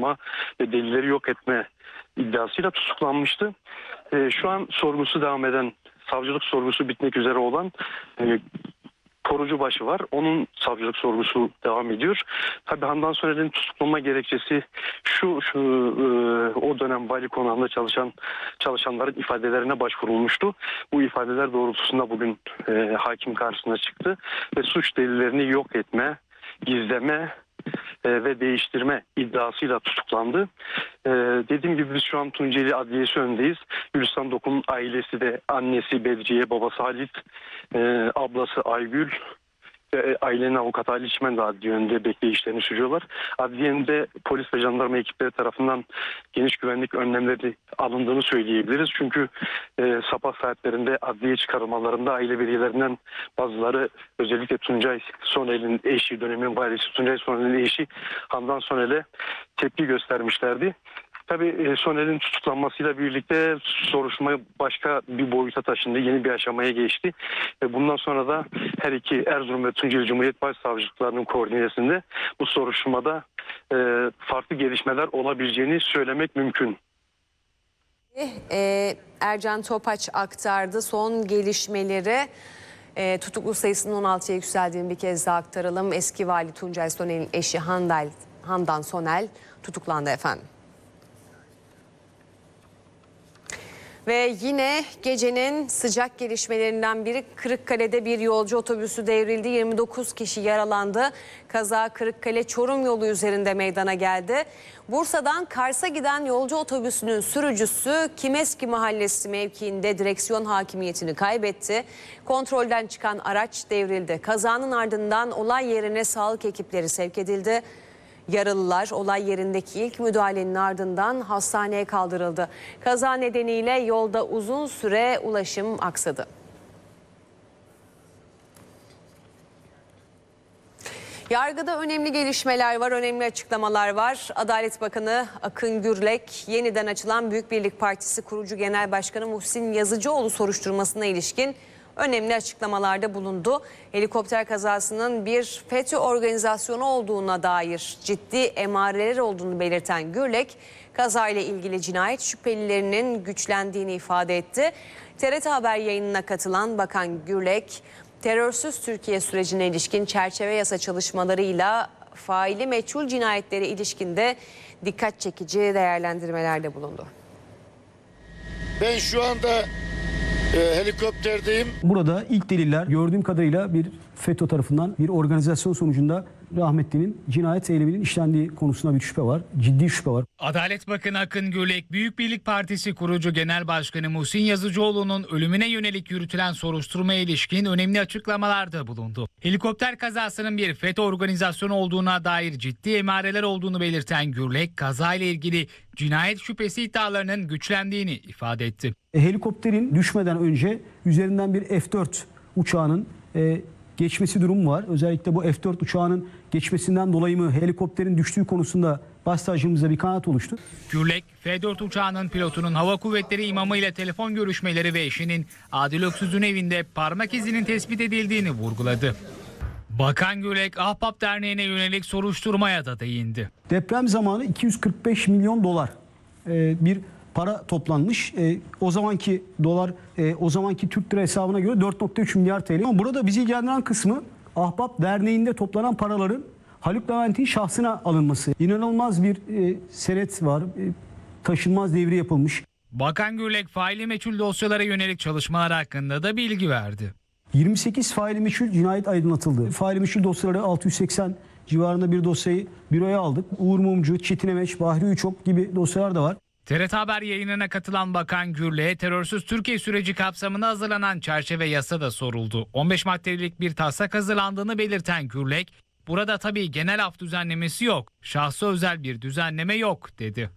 soruşturma ve delilleri yok etme iddiasıyla tutuklanmıştı. Şu an sorgusu devam eden, savcılık sorgusu bitmek üzere olan korucubaşı var. Onun savcılık sorgusu devam ediyor. Tabii Handan Soner'in tutuklanma gerekçesi o dönem vali konağında çalışanların ifadelerine başvurulmuştu. Bu ifadeler doğrultusunda bugün hakim karşısına çıktı ve suç delillerini yok etme, gizleme ve değiştirme iddiasıyla tutuklandı. Dediğim gibi biz şu an Tunceli Adliyesi önündeyiz. Gülistan Dok'un ailesi de annesi Bedriye, babası Halit, ablası Aygül ve ailenin avukatı Ali Çimen de adliye önünde bekleyişlerini sürüyorlar. Adliyenin polis ve jandarma ekipleri tarafından geniş güvenlik önlemleri alındığını söyleyebiliriz. Çünkü sabah saatlerinde adliye çıkarılmalarında aile bireylerinden bazıları, özellikle Tuncay Soner'in eşi, dönemin valisi Tuncay Soner'in eşi Handan Soner'e tepki göstermişlerdi. Tabii Soner'in tutuklanmasıyla birlikte soruşturma başka bir boyuta taşındı, yeni bir aşamaya geçti. Bundan sonra da her iki Erzurum ve Tunceli Cumhuriyet Başsavcılıklarının koordinesinde bu soruşturmada farklı gelişmeler olabileceğini söylemek mümkün. Ercan Topaç aktardı son gelişmeleri. Tutuklu sayısının 16'ya yükseldiğini bir kez daha aktaralım. Eski vali Tuncay Soner'in eşi Handan Soner tutuklandı efendim. Ve yine gecenin sıcak gelişmelerinden biri Kırıkkale'de bir yolcu otobüsü devrildi. 29 kişi yaralandı. Kaza Kırıkkale-Çorum yolu üzerinde meydana geldi. Bursa'dan Kars'a giden yolcu otobüsünün sürücüsü Kimeski Mahallesi mevkiinde direksiyon hakimiyetini kaybetti. Kontrolden çıkan araç devrildi. Kazanın ardından olay yerine sağlık ekipleri sevk edildi. Yaralılar olay yerindeki ilk müdahalenin ardından hastaneye kaldırıldı. Kaza nedeniyle yolda uzun süre ulaşım aksadı. Yargıda önemli gelişmeler var, önemli açıklamalar var. Adalet Bakanı Akın Gürlek, yeniden açılan Büyük Birlik Partisi kurucu Genel Başkanı Muhsin Yazıcıoğlu soruşturmasına ilişkin önemli açıklamalarda bulundu. Helikopter kazasının bir FETÖ organizasyonu olduğuna dair ciddi emareler olduğunu belirten Gürlek, kazayla ilgili cinayet şüphelilerinin güçlendiğini ifade etti. TRT Haber yayınına katılan Bakan Gürlek, terörsüz Türkiye sürecine ilişkin çerçeve yasa çalışmalarıyla faili meçhul cinayetlere ilişkinde dikkat çekici değerlendirmelerde bulundu. Ben şu anda helikopterdeyim. Burada ilk deliller gördüğüm kadarıyla bir FETÖ tarafından bir organizasyon sonucunda rahmetlinin cinayet eyleminin işlendiği konusunda bir şüphe var. Ciddi şüphe var. Adalet Bakanı Akın Gürlek, Büyük Birlik Partisi kurucu Genel Başkanı Muhsin Yazıcıoğlu'nun ölümüne yönelik yürütülen soruşturmaya ilişkin önemli açıklamalarda bulundu. Helikopter kazasının bir FETÖ organizasyonu olduğuna dair ciddi emareler olduğunu belirten Gürlek, kazayla ilgili cinayet şüphesi iddialarının güçlendiğini ifade etti. Helikopterin düşmeden önce üzerinden bir F-4 uçağının geçmesi durumu var. Özellikle bu F-4 uçağının geçmesinden dolayı mı helikopterin düştüğü konusunda başsavcımızda bir kanaat oluştu. Gürlek, F-4 uçağının pilotunun Hava Kuvvetleri imamı ile telefon görüşmeleri ve eşinin Adil Öksüz'ün evinde parmak izinin tespit edildiğini vurguladı. Bakan Gürlek, Ahbap Derneği'ne yönelik soruşturmaya da değindi. Deprem zamanı 245 milyon dolar bir para toplanmış. O zamanki dolar, o zamanki Türk lira hesabına göre 4,3 milyar TL. Ama burada bizi ilgilendiren kısmı Ahbap Derneği'nde toplanan paraların Haluk Levent'in şahsına alınması. İnanılmaz bir senet var. Taşınmaz devri yapılmış. Bakan Gürlek, faili meçhul dosyalara yönelik çalışmalar hakkında da bilgi verdi. 28 faili meçhul cinayet aydınlatıldı. Faili meçhul dosyaları 680 civarında bir dosyayı büroya aldık. Uğur Mumcu, Çetin Emeç, Bahri Uçok gibi dosyalar da var. TRT Haber yayınına katılan Bakan Gürlek'e terörsüz Türkiye süreci kapsamında hazırlanan çerçeve yasa da soruldu. 15 maddelik bir taslak hazırlandığını belirten Gürlek, burada tabii genel af düzenlemesi yok, şahsa özel bir düzenleme yok dedi.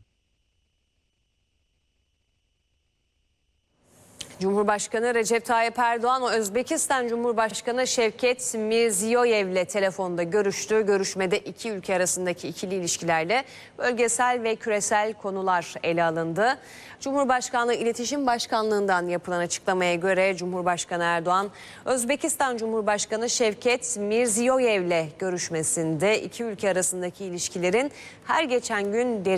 Cumhurbaşkanı Recep Tayyip Erdoğan, Özbekistan Cumhurbaşkanı Şevket Mirziyoyev'le telefonda görüştü. Görüşmede iki ülke arasındaki ikili ilişkilerle bölgesel ve küresel konular ele alındı. Cumhurbaşkanlığı İletişim Başkanlığı'ndan yapılan açıklamaya göre Cumhurbaşkanı Erdoğan, Özbekistan Cumhurbaşkanı Şevket Mirziyoyev'le görüşmesinde iki ülke arasındaki ilişkilerin her geçen gün